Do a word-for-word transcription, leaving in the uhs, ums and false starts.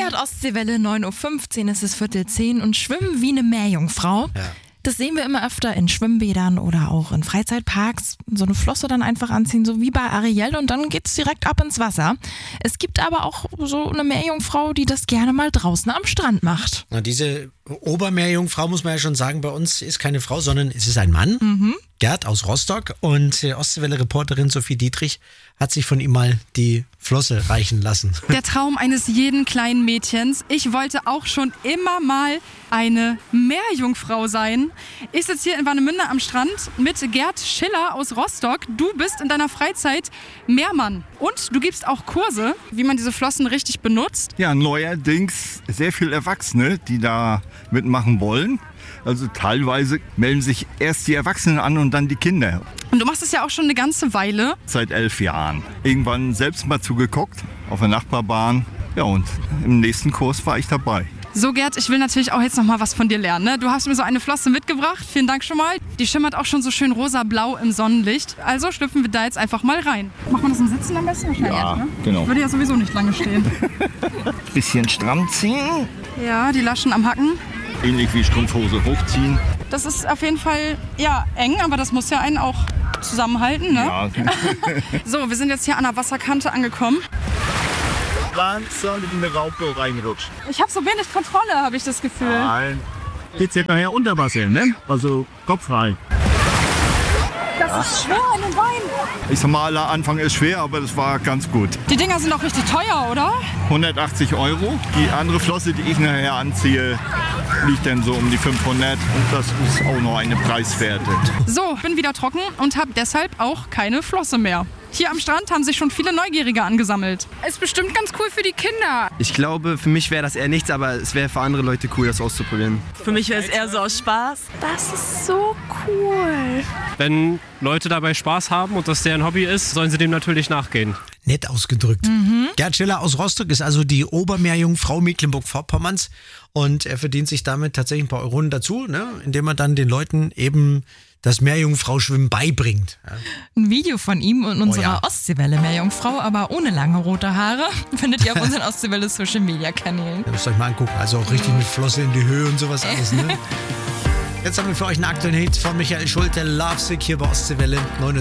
Hier hat Ostseewelle neun Uhr fünfzehn, es ist Viertel zehn und schwimmen wie eine Meerjungfrau. Ja. Das sehen wir immer öfter in Schwimmbädern oder auch in Freizeitparks. So eine Flosse dann einfach anziehen, so wie bei Ariel, und dann geht's direkt ab ins Wasser. Es gibt aber auch so eine Meerjungfrau, die das gerne mal draußen am Strand macht. Na, diese Obermeerjungfrau, muss man ja schon sagen, bei uns ist keine Frau, sondern es ist ein Mann. Mhm. Gerd aus Rostock, und äh, Ostseewelle-Reporterin Sophie Dietrich hat sich von ihm mal die Flosse reichen lassen. Der Traum eines jeden kleinen Mädchens. Ich wollte auch schon immer mal eine Meerjungfrau sein. Ich sitze hier in Warnemünde am Strand mit Gerd Schiller aus Rostock. Du bist in deiner Freizeit Meermann und du gibst auch Kurse, wie man diese Flossen richtig benutzt. Ja, neuerdings sehr viele Erwachsene, die da mitmachen wollen. Also teilweise melden sich erst die Erwachsenen an und dann die Kinder. Und du machst es ja auch schon eine ganze Weile. Seit elf Jahren. Irgendwann selbst mal zugeguckt auf der Nachbarbahn. Ja, und im nächsten Kurs war ich dabei. So, Gerd, ich will natürlich auch jetzt noch mal was von dir lernen. Ne? Du hast mir so eine Flosse mitgebracht. Vielen Dank schon mal. Die schimmert auch schon so schön rosa-blau im Sonnenlicht. Also schlüpfen wir da jetzt einfach mal rein. Macht man das im Sitzen am besten? Ja, ne? Genau. Ich würde ja sowieso nicht lange stehen. Bisschen stramm ziehen. Ja, die Laschen am Hacken. Ähnlich wie Strumpfhose hochziehen. Das ist auf jeden Fall, ja, eng, aber das muss ja einen auch zusammenhalten, ne? Ja. So, wir sind jetzt hier an der Wasserkante angekommen. Langsam in eine Raupe reingerutscht. Ich habe so wenig Kontrolle, habe ich das Gefühl. Nein. Geht's jetzt nachher unter Wasser, ne? Also Kopf frei. Das ist schwer an den Beinen. Ich sag mal, der Anfang ist schwer, aber das war ganz gut. Die Dinger sind auch richtig teuer, oder? hundertachtzig Euro. Die andere Flosse, die ich nachher anziehe, liegt dann so um die fünfhundert. Und das ist auch noch eine preiswerte. So, bin wieder trocken und habe deshalb auch keine Flosse mehr. Hier am Strand haben sich schon viele Neugierige angesammelt. Ist bestimmt ganz cool für die Kinder. Ich glaube, für mich wäre das eher nichts, aber es wäre für andere Leute cool, das auszuprobieren. Für mich wäre es eher so aus Spaß. Das ist so cool. Wenn Leute dabei Spaß haben und das deren Hobby ist, sollen sie dem natürlich nachgehen. Nett ausgedrückt. Mhm. Gerd Schiller aus Rostock ist also die Obermeerjungfrau Mecklenburg-Vorpommerns, und er verdient sich damit tatsächlich ein paar Euronen dazu, ne, indem er dann den Leuten eben das Meerjungfrau-Schwimmen beibringt. Ja. Ein Video von ihm und unserer oh ja. Ostseewelle-Meerjungfrau, aber ohne lange rote Haare, findet ihr auf unseren Ostseewelle-Social-Media-Kanälen. Da müsst ihr euch mal angucken. Also auch richtig mit Flosse in die Höhe und sowas alles. Ne? Jetzt haben wir für euch einen aktuellen Hit von Michael Schulte, Lovesick, hier bei Ostseewelle neun Uhr